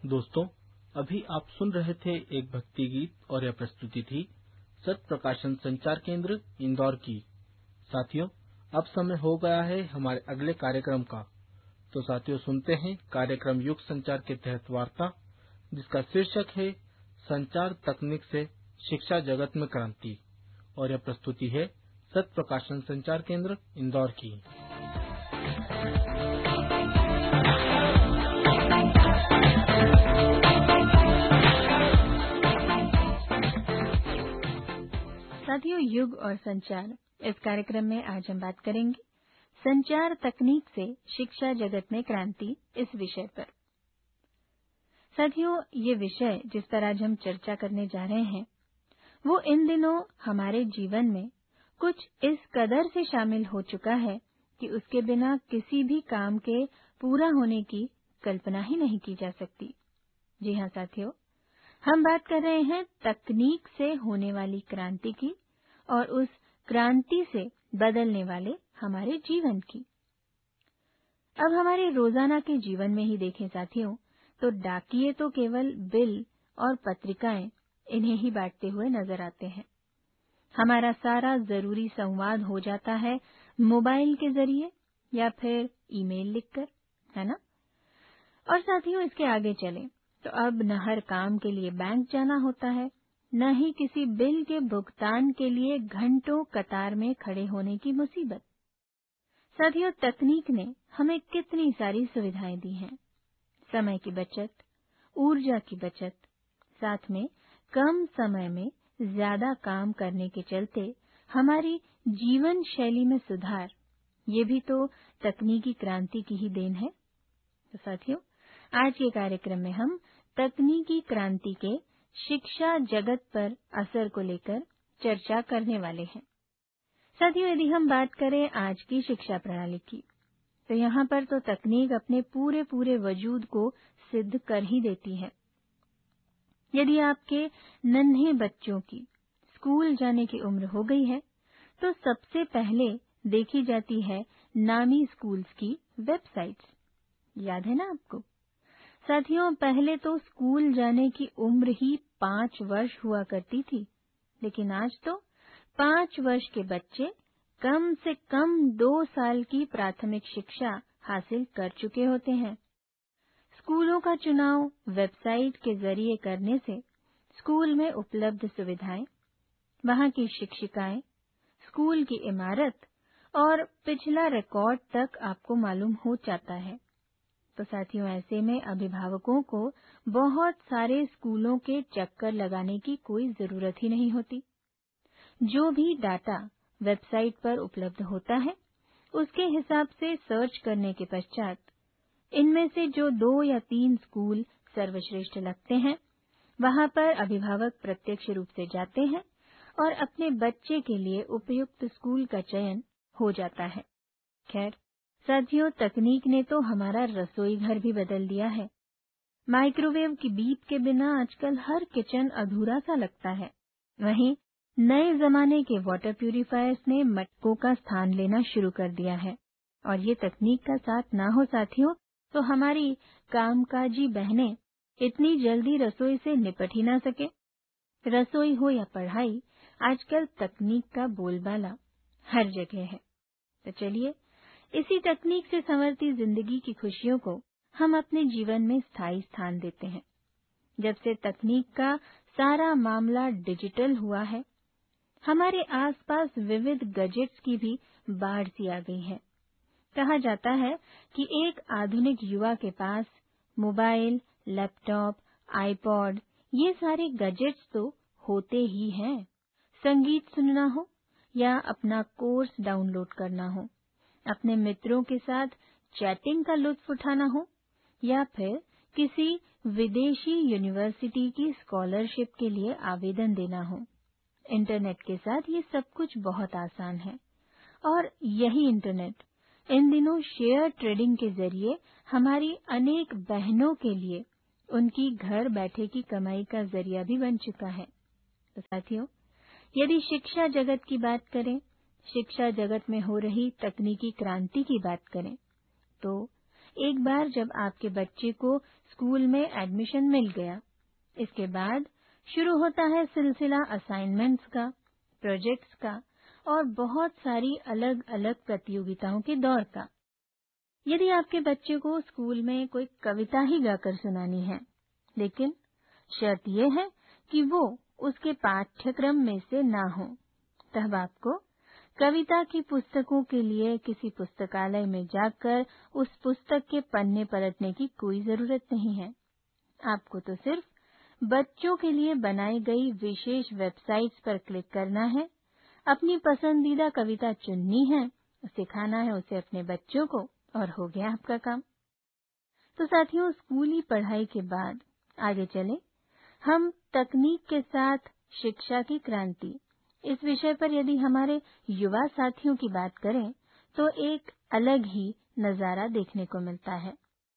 दोस्तों, अभी आप सुन रहे थे एक भक्ति गीत और यह प्रस्तुति थी सत प्रकाशन संचार केंद्र इंदौर की। साथियों, अब समय हो गया है हमारे अगले कार्यक्रम का। तो साथियों, सुनते हैं कार्यक्रम युग संचार के तहत वार्ता, जिसका शीर्षक है संचार तकनीक से शिक्षा जगत में क्रांति, और यह प्रस्तुति है सत प्रकाशन संचार केंद्र इंदौर की। साथियों, युग और संचार इस कार्यक्रम में आज हम बात करेंगे संचार तकनीक से शिक्षा जगत में क्रांति इस विषय पर। साथियों, ये विषय जिस पर आज हम चर्चा करने जा रहे हैं वो इन दिनों हमारे जीवन में कुछ इस कदर से शामिल हो चुका है कि उसके बिना किसी भी काम के पूरा होने की कल्पना ही नहीं की जा सकती। जी हाँ साथियों, हम बात कर रहे हैं तकनीक से होने वाली क्रांति की और उस क्रांति से बदलने वाले हमारे जीवन की। अब हमारे रोजाना के जीवन में ही देखें साथियों, तो डाकिये तो केवल बिल और पत्रिकाएं इन्हें ही बांटते हुए नजर आते हैं। हमारा सारा जरूरी संवाद हो जाता है मोबाइल के जरिए या फिर ईमेल लिखकर, है ना? और साथियों, इसके आगे चलें तो अब न हर काम के लिए बैंक जाना होता है, न ही किसी बिल के भुगतान के लिए घंटों कतार में खड़े होने की मुसीबत। साथियों, तकनीक ने हमें कितनी सारी सुविधाएं दी हैं। समय की बचत, ऊर्जा की बचत, साथ में कम समय में ज्यादा काम करने के चलते हमारी जीवन शैली में सुधार, ये भी तो तकनीकी क्रांति की ही देन है। तो साथियों, आज के कार्यक्रम में हम तकनीकी क्रांति के शिक्षा जगत पर असर को लेकर चर्चा करने वाले हैं। साथियों, यदि हम बात करें आज की शिक्षा प्रणाली की, तो यहाँ पर तो तकनीक अपने पूरे वजूद को सिद्ध कर ही देती है। यदि आपके नन्हे बच्चों की स्कूल जाने की उम्र हो गई है, तो सबसे पहले देखी जाती है नामी स्कूल्स की वेबसाइट्स। याद है ना आपको? साथियों, पहले तो स्कूल जाने की उम्र ही 5 वर्ष हुआ करती थी, लेकिन आज तो 5 वर्ष के बच्चे कम से कम 2 साल की प्राथमिक शिक्षा हासिल कर चुके होते हैं। स्कूलों का चुनाव वेबसाइट के जरिए करने से स्कूल में उपलब्ध सुविधाएं, वहां की शिक्षिकाएं, स्कूल की इमारत और पिछला रिकॉर्ड तक आपको मालूम हो जाता है। तो साथियों, ऐसे में अभिभावकों को बहुत सारे स्कूलों के चक्कर लगाने की कोई जरूरत ही नहीं होती। जो भी डाटा वेबसाइट पर उपलब्ध होता है, उसके हिसाब से सर्च करने के पश्चात इनमें से जो 2 या 3 स्कूल सर्वश्रेष्ठ लगते हैं, वहां पर अभिभावक प्रत्यक्ष रूप से जाते हैं और अपने बच्चे के लिए उपयुक्त स्कूल का चयन हो जाता है। खैर साथियों, तकनीक ने तो हमारा रसोई घर भी बदल दिया है। माइक्रोवेव की बीप के बिना आजकल हर किचन अधूरा सा लगता है। वहीं नए जमाने के वाटर प्यूरिफायर्स ने मटकों का स्थान लेना शुरू कर दिया है। और ये तकनीक का साथ ना हो साथियों, तो हमारी कामकाजी बहनें इतनी जल्दी रसोई से निपट ही ना सके। रसोई हो या पढ़ाई, आजकल तकनीक का बोलबाला हर जगह है। तो चलिए, इसी तकनीक से संवरती जिंदगी की खुशियों को हम अपने जीवन में स्थायी स्थान देते हैं। जब से तकनीक का सारा मामला डिजिटल हुआ है, हमारे आसपास विविध गैजेट्स की भी बाढ़ सी आ गई है। कहा जाता है कि एक आधुनिक युवा के पास मोबाइल, लैपटॉप, आईपॉड, ये सारे गैजेट्स तो होते ही हैं। संगीत सुनना हो या अपना कोर्स डाउनलोड करना हो, अपने मित्रों के साथ चैटिंग का लुत्फ उठाना हो या फिर किसी विदेशी यूनिवर्सिटी की स्कॉलरशिप के लिए आवेदन देना हो, इंटरनेट के साथ ये सब कुछ बहुत आसान है। और यही इंटरनेट इन दिनों शेयर ट्रेडिंग के जरिए हमारी अनेक बहनों के लिए उनकी घर बैठे की कमाई का जरिया भी बन चुका है। तो साथियों, यदि शिक्षा जगत की बात करें, शिक्षा जगत में हो रही तकनीकी क्रांति की बात करें, तो एक बार जब आपके बच्चे को स्कूल में एडमिशन मिल गया, इसके बाद शुरू होता है सिलसिला असाइनमेंट्स का, प्रोजेक्ट्स का और बहुत सारी अलग अलग प्रतियोगिताओं के दौर का। यदि आपके बच्चे को स्कूल में कोई कविता ही गाकर सुनानी है, लेकिन शर्त यह है कि वो उसके पाठ्यक्रम में से ना हो, तब आपको कविता की पुस्तकों के लिए किसी पुस्तकालय में जाकर उस पुस्तक के पन्ने पलटने की कोई जरूरत नहीं है। आपको तो सिर्फ बच्चों के लिए बनाई गई विशेष वेबसाइट्स पर क्लिक करना है, अपनी पसंदीदा कविता चुननी है, सिखाना है उसे अपने बच्चों को, और हो गया आपका काम। तो साथियों, स्कूली पढ़ाई के बाद आगे चले हम तकनीक के साथ शिक्षा की क्रांति इस विषय पर यदि हमारे युवा साथियों की बात करें तो एक अलग ही नजारा देखने को मिलता है।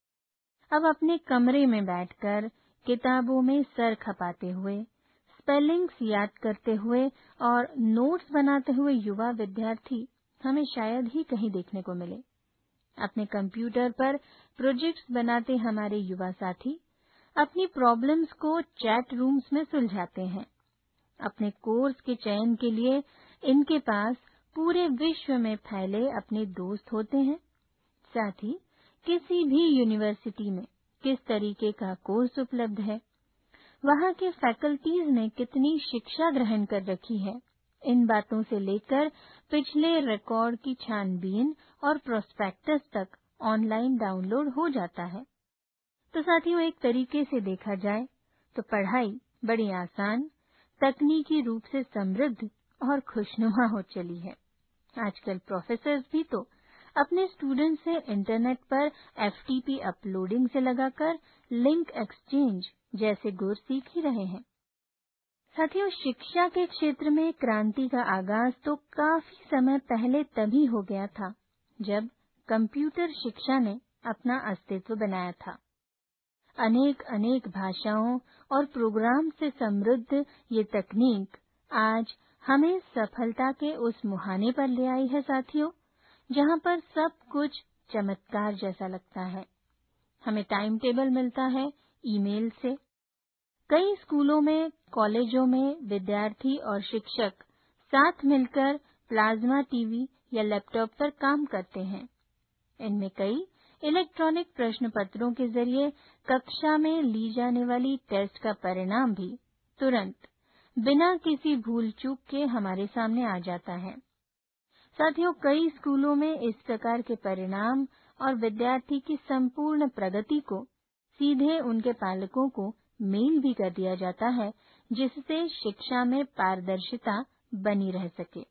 अब अपने कमरे में बैठकर किताबों में सर खपाते हुए, स्पेलिंग्स याद करते हुए और नोट्स बनाते हुए युवा विद्यार्थी हमें शायद ही कहीं देखने को मिले। अपने कंप्यूटर पर प्रोजेक्ट्स बनाते हमारे युवा साथी अपनी प्रॉब्लम्स को चैट रूम्स में सुलझाते हैं। अपने कोर्स के चयन के लिए इनके पास पूरे विश्व में फैले अपने दोस्त होते हैं। साथ ही किसी भी यूनिवर्सिटी में किस तरीके का कोर्स उपलब्ध है, वहाँ के फैकल्टीज ने कितनी शिक्षा ग्रहण कर रखी है, इन बातों से लेकर पिछले रिकॉर्ड की छानबीन और प्रोस्पेक्टस तक ऑनलाइन डाउनलोड हो जाता है। तो साथियों, एक तरीके से देखा जाए तो पढ़ाई बड़ी आसान, तकनीकी रूप से समृद्ध और खुशनुमा हो चली है। आजकल प्रोफेसर्स भी तो अपने स्टूडेंट्स से इंटरनेट पर एफटीपी अपलोडिंग से लगाकर लिंक एक्सचेंज जैसे गुर सीख ही रहे हैं। साथियों, शिक्षा के क्षेत्र में क्रांति का आगाज तो काफी समय पहले तभी हो गया था जब कंप्यूटर शिक्षा ने अपना अस्तित्व बनाया था। अनेक भाषाओं और प्रोग्राम से समृद्ध ये तकनीक आज हमें सफलता के उस मुहाने पर ले आई है साथियों, जहाँ पर सब कुछ चमत्कार जैसा लगता है। हमें टाइम टेबल मिलता है ईमेल से। कई स्कूलों में, कॉलेजों में विद्यार्थी और शिक्षक साथ मिलकर प्लाज्मा टीवी या लैपटॉप पर काम करते हैं। इनमें कई इलेक्ट्रॉनिक प्रश्न पत्रों के जरिए कक्षा में ली जाने वाली टेस्ट का परिणाम भी तुरंत बिना किसी भूल चूक के हमारे सामने आ जाता है। साथियों, कई स्कूलों में इस प्रकार के परिणाम और विद्यार्थी की संपूर्ण प्रगति को सीधे उनके पालकों को मेल भी कर दिया जाता है, जिससे शिक्षा में पारदर्शिता बनी रह सके।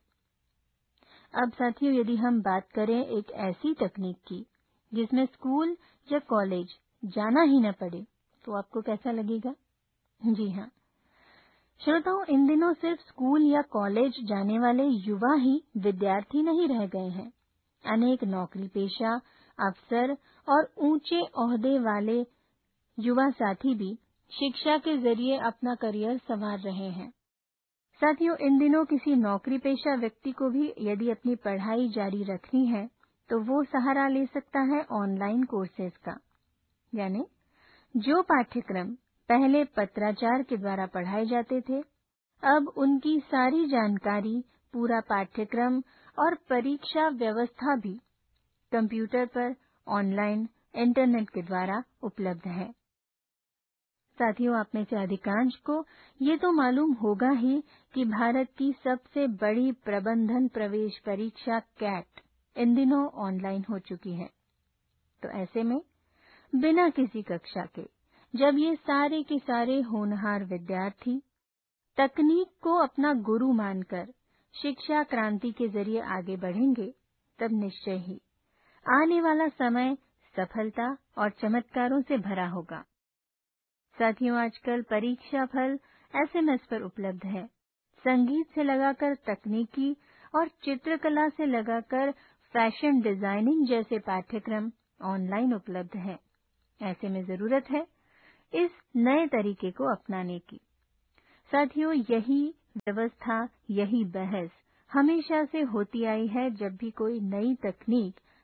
अब साथियों, यदि हम बात करें एक ऐसी तकनीक की जिसमें स्कूल या कॉलेज जाना ही न पड़े, तो आपको कैसा लगेगा? जी हाँ श्रोताओं, इन दिनों सिर्फ स्कूल या कॉलेज जाने वाले युवा ही विद्यार्थी नहीं रह गए हैं। अनेक नौकरी पेशा, अफसर और ऊंचे ओहदे वाले युवा साथी भी शिक्षा के जरिए अपना करियर संवार रहे हैं। साथियों, इन दिनों किसी नौकरी पेशा व्यक्ति को भी यदि अपनी पढ़ाई जारी रखनी है तो वो सहारा ले सकता है ऑनलाइन कोर्सेज का। यानी जो पाठ्यक्रम पहले पत्राचार के द्वारा पढ़ाए जाते थे, अब उनकी सारी जानकारी, पूरा पाठ्यक्रम और परीक्षा व्यवस्था भी कंप्यूटर पर ऑनलाइन इंटरनेट के द्वारा उपलब्ध है। साथियों, आप में से अधिकांश को ये तो मालूम होगा ही कि भारत की सबसे बड़ी प्रबंधन प्रवेश परीक्षा कैट इन दिनों ऑनलाइन हो चुकी है। तो ऐसे में बिना किसी कक्षा के जब ये सारे के सारे होनहार विद्यार्थी तकनीक को अपना गुरु मानकर शिक्षा क्रांति के जरिए आगे बढ़ेंगे, तब निश्चय ही आने वाला समय सफलता और चमत्कारों से भरा होगा। साथियों, आजकल परीक्षा फल एसएमएस पर उपलब्ध है। संगीत से लगाकर तकनीकी और चित्रकला से लगाकर फैशन डिजाइनिंग जैसे पाठ्यक्रम ऑनलाइन उपलब्ध हैं। ऐसे में जरूरत है इस नए तरीके को अपनाने की। साथियों, यही व्यवस्था, यही बहस हमेशा से होती आई है जब भी कोई नई तकनीक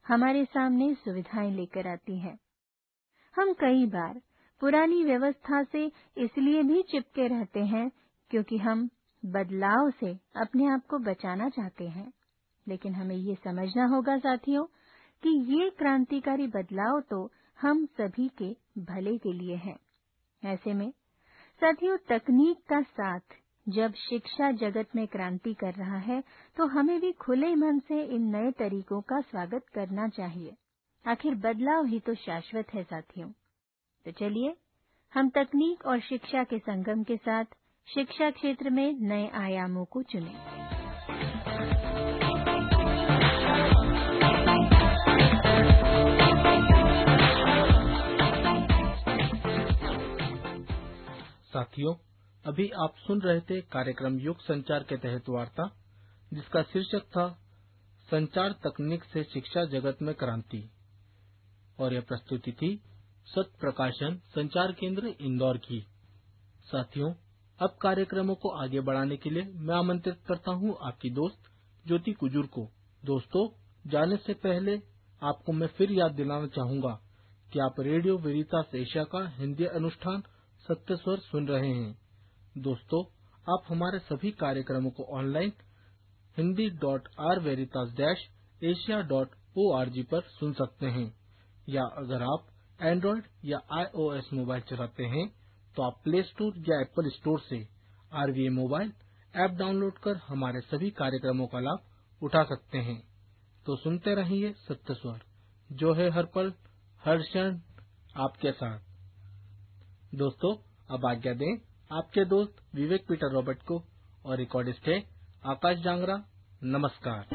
हमारे सामने सुविधाएं लेकर आती है। हम कई बार पुरानी व्यवस्था से इसलिए भी चिपके रहते हैं क्योंकि हम बदलाव से अपने आप को बचाना चाहते हैं। लेकिन हमें ये समझना होगा साथियों कि ये क्रांतिकारी बदलाव तो हम सभी के भले के लिए है। ऐसे में साथियों, तकनीक का साथ जब शिक्षा जगत में क्रांति कर रहा है तो हमें भी खुले मन से इन नए तरीकों का स्वागत करना चाहिए। आखिर बदलाव ही तो शाश्वत है साथियों। तो चलिए हम तकनीक और शिक्षा के संगम के साथ शिक्षा क्षेत्र में नए आयामों को चुनें। साथियों, अभी आप सुन रहे थे कार्यक्रम युग संचार के तहत वार्ता, जिसका शीर्षक था संचार तकनीक से शिक्षा जगत में क्रांति, और यह प्रस्तुति थी सत्य प्रकाशन संचार केंद्र इंदौर की। साथियों, अब कार्यक्रमों को आगे बढ़ाने के लिए मैं आमंत्रित करता हूं आपकी दोस्त ज्योति कुजूर को। दोस्तों, जाने से पहले आपको मैं फिर याद दिलाना चाहूंगा कि आप रेडियो वेरितास एशिया का हिंदी अनुष्ठान सत्य स्वर सुन रहे हैं। दोस्तों, आप हमारे सभी कार्यक्रमों को ऑनलाइन hindi.rveritas-asia.org पर सुन सकते हैं, या अगर आप एंड्रॉइड या iOS मोबाइल चलाते हैं तो आप प्ले स्टोर या एप्पल स्टोर से RVA मोबाइल ऐप डाउनलोड कर हमारे सभी कार्यक्रमों का लाभ उठा सकते हैं। तो सुनते रहिए सत्य स्वर, जो है हर पल हर क्षण आपके साथ। दोस्तों, अब आज्ञा दें आपके दोस्त विवेक पीटर रॉबर्ट को, और रिकॉर्डिस्ट है आकाश जांगरा। नमस्कार।